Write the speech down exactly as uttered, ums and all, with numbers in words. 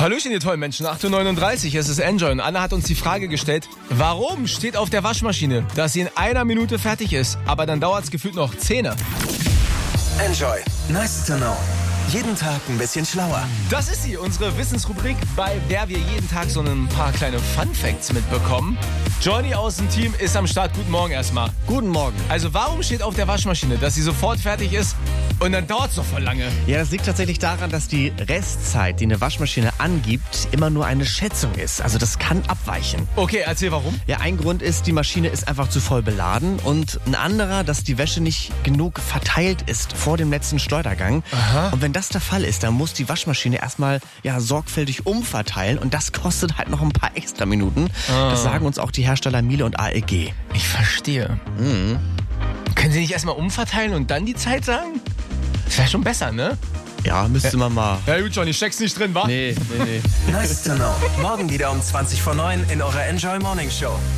Hallöchen, ihr tollen Menschen. acht Uhr neununddreißig, es ist Enjoy und Anna hat uns die Frage gestellt, warum steht auf der Waschmaschine, dass sie in einer Minute fertig ist, aber dann dauert es gefühlt noch Zähne. Enjoy. Nice to know. Jeden Tag ein bisschen schlauer. Das ist sie, unsere Wissensrubrik, bei der wir jeden Tag so ein paar kleine Fun-Facts mitbekommen. Johnny aus dem Team ist am Start. Guten Morgen erstmal. Guten Morgen. Also warum steht auf der Waschmaschine, dass sie sofort fertig ist und dann dauert es doch voll lange? Ja, das liegt tatsächlich daran, dass die Restzeit, die eine Waschmaschine angibt, immer nur eine Schätzung ist. Also das kann abweichen. Okay, erzähl warum. Ja, ein Grund ist, die Maschine ist einfach zu voll beladen und ein anderer, dass die Wäsche nicht genug verteilt ist vor dem letzten Schleudergang. Aha. Und wenn das der Fall ist, dann muss die Waschmaschine erstmal ja, sorgfältig umverteilen und das kostet halt noch ein paar extra Minuten. Ah. Das sagen uns auch die Hersteller Miele und A E G. Ich verstehe. Mhm. Können Sie nicht erstmal umverteilen und dann die Zeit sagen? Das wäre schon besser, ne? Ja, müsste man mal. Ja gut, Johnny, steck's nicht drin, wa? Nee, nee, nee. Nice to know. Morgen wieder um zwanzig vor neun in eurer Enjoy Morning Show.